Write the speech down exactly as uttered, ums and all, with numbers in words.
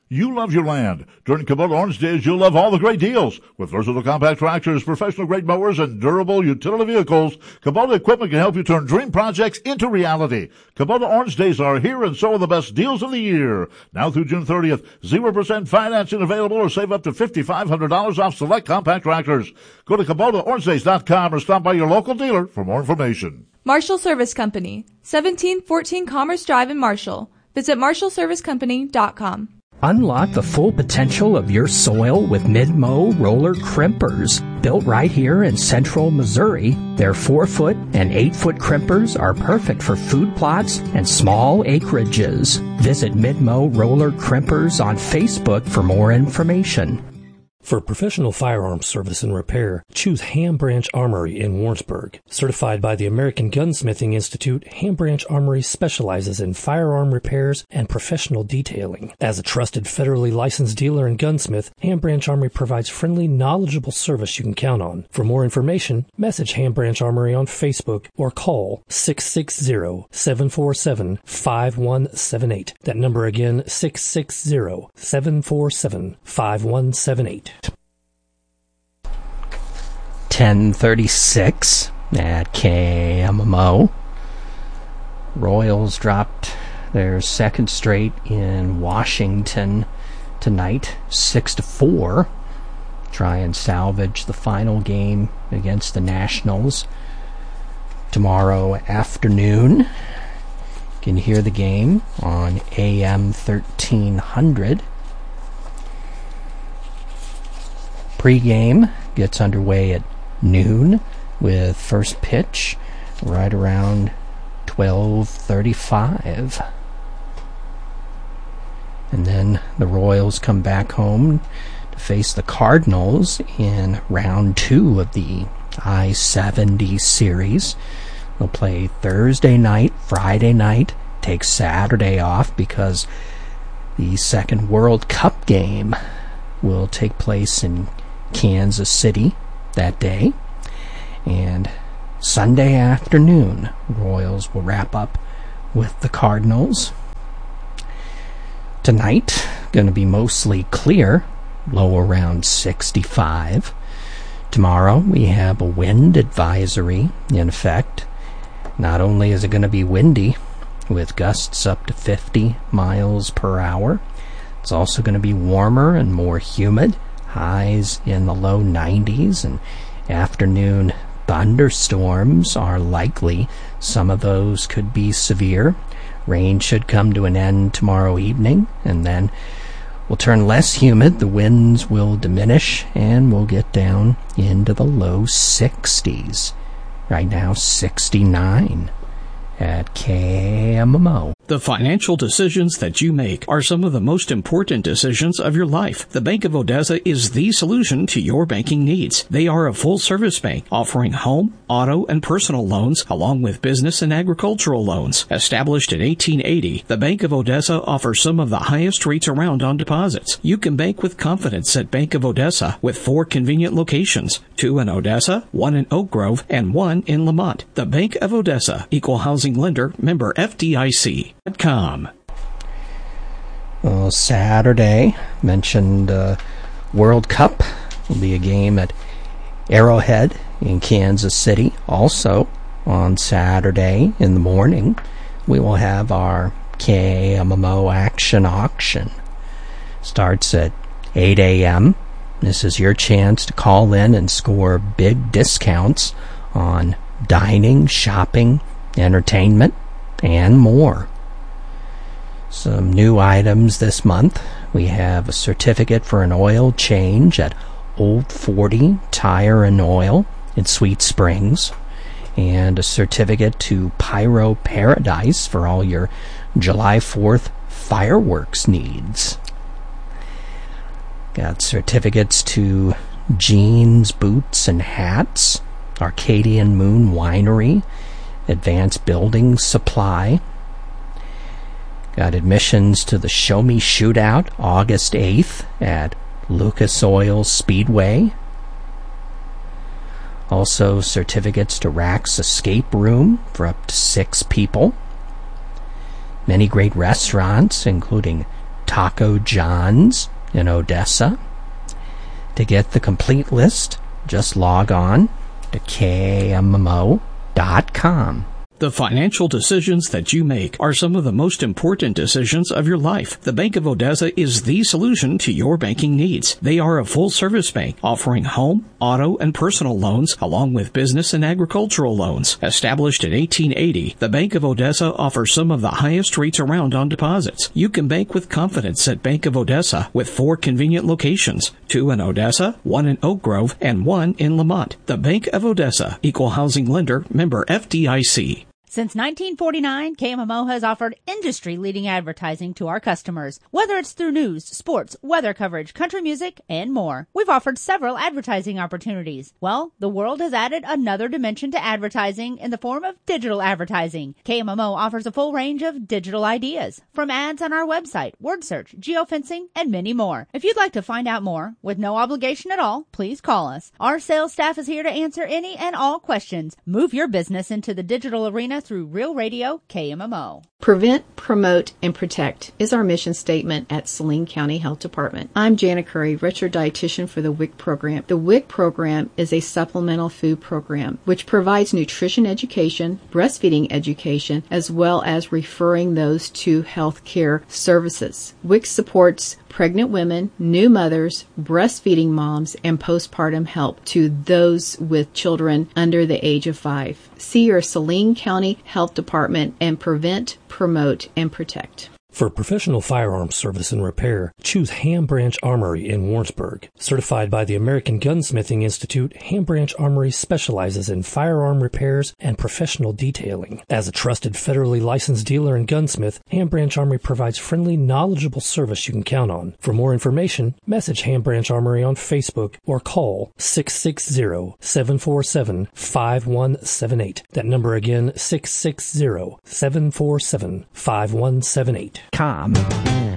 You love your land. During Kubota Orange Days, you'll love all the great deals. With versatile compact tractors, professional-grade mowers, and durable utility vehicles, Kubota equipment can help you turn dream projects into reality. Kubota Orange Days are here, and so are the best deals of the year. Now through June thirtieth, zero percent financing available, or save up to five thousand five hundred dollars off select compact tractors. Go to Kubota Orange Days dot com or stop by your local dealer for more information. Marshall Service Company, seventeen fourteen Commerce Drive in Marshall. Visit marshall service company dot com. Unlock the full potential of your soil with Mid-Mow roller crimpers. Built right here in central Missouri, their four-foot and eight-foot crimpers are perfect for food plots and small acreages. Visit Mid-Mow roller crimpers on Facebook for more information. For professional firearms service and repair, choose Ham Branch Armory in Warrensburg. Certified by the American Gunsmithing Institute, Ham Branch Armory specializes in firearm repairs and professional detailing. As a trusted federally licensed dealer and gunsmith, Ham Branch Armory provides friendly, knowledgeable service you can count on. For more information, message Ham Branch Armory on Facebook or call six six zero, seven four seven, five one seven eight. That number again, six six zero, seven four seven, five one seven eight. ten thirty-six at K M M O. Royals dropped their second straight in Washington tonight, six to four. Try and salvage the final game against the Nationals tomorrow afternoon. You can hear the game on A M thirteen hundred. Pre-game gets underway at noon with first pitch right around twelve thirty-five. And then the Royals come back home to face the Cardinals in round two of the I seventy series. They'll play Thursday night, Friday night, take Saturday off because the second World Cup game will take place in Kansas City that day. And Sunday afternoon, Royals will wrap up with the Cardinals. Tonight, going to be mostly clear, low around sixty-five. Tomorrow, we have a wind advisory in effect. Not only is it going to be windy, with gusts up to fifty miles per hour, it's also going to be warmer and more humid, highs in the low nineties, and afternoon thunderstorms are likely. Some of those could be severe. Rain should come to an end tomorrow evening, and then will turn less humid. The winds will diminish, and we'll get down into the low sixties. Right now, sixty-nine at K M M O. The financial decisions that you make are some of the most important decisions of your life. The Bank of Odessa is the solution to your banking needs. They are a full-service bank offering home, auto, and personal loans along with business and agricultural loans. Established in eighteen eighty, the Bank of Odessa offers some of the highest rates around on deposits. You can bank with confidence at Bank of Odessa with four convenient locations, two in Odessa, one in Oak Grove, and one in Lamont. The Bank of Odessa, Equal Housing Lender, member F D I C. Com. Well, Saturday, mentioned uh, World Cup will be a game at Arrowhead in Kansas City. Also, on Saturday in the morning, we will have our K M M O Action Auction. Starts at eight a.m. This is your chance to call in and score big discounts on dining, shopping, entertainment, and more. Some new items this month. We have a certificate for an oil change at Old forty Tire and Oil in Sweet Springs, and a certificate to Pyro Paradise for all your July fourth fireworks needs. Got certificates to Jeans, Boots, and Hats, Arcadian Moon Winery, Advanced Building Supply. Got admissions to the Show Me Shootout August eighth at Lucas Oil Speedway. Also certificates to Rack's Escape Room for up to six people. Many great restaurants, including Taco John's in Odessa. To get the complete list, just log on to K M M O dot com. The financial decisions that you make are some of the most important decisions of your life. The Bank of Odessa is the solution to your banking needs. They are a full-service bank offering home, auto, and personal loans along with business and agricultural loans. Established in eighteen eighty, the Bank of Odessa offers some of the highest rates around on deposits. You can bank with confidence at Bank of Odessa with four convenient locations, two in Odessa, one in Oak Grove, and one in Lamont. The Bank of Odessa, Equal Housing Lender, member F D I C. Since nineteen forty-nine, K M M O has offered industry-leading advertising to our customers, whether it's through news, sports, weather coverage, country music, and more. We've offered several advertising opportunities. Well, the world has added another dimension to advertising in the form of digital advertising. K M M O offers a full range of digital ideas, from ads on our website, word search, geofencing, and many more. If you'd like to find out more, with no obligation at all, please call us. Our sales staff is here to answer any and all questions. Move your business into the digital arena through Real Radio K M M O. Prevent, promote, and protect is our mission statement at Saline County Health Department. I'm Jana Curry, registered dietitian for the W I C program. The W I C program is a supplemental food program which provides nutrition education, breastfeeding education, as well as referring those to health care services. W I C supports pregnant women, new mothers, breastfeeding moms, and postpartum help to those with children under the age of five. See your Saline County Health Department and prevent, promote, and protect. For professional firearms service and repair, choose Ham Branch Armory in Warrensburg. Certified by the American Gunsmithing Institute, Ham Branch Armory specializes in firearm repairs and professional detailing. As a trusted federally licensed dealer and gunsmith, Ham Branch Armory provides friendly, knowledgeable service you can count on. For more information, message Ham Branch Armory on Facebook or call six six zero, seven four seven, five one seven eight. That number again, six six zero, seven four seven, five one seven eight. Com.